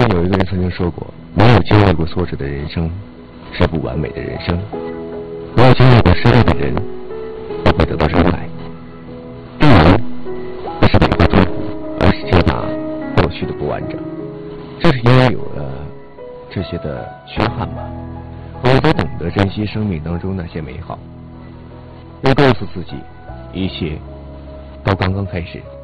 有一个人曾经说过，没有经历过挫折的人生是不完美的人生，没有经历过失败的人不会得到成败。当然，不是每个痛苦，而是接纳过去的不完整。正是因为有了这些的缺憾吧，我们都懂得珍惜生命当中那些美好，又告诉自己，一切都刚刚开始。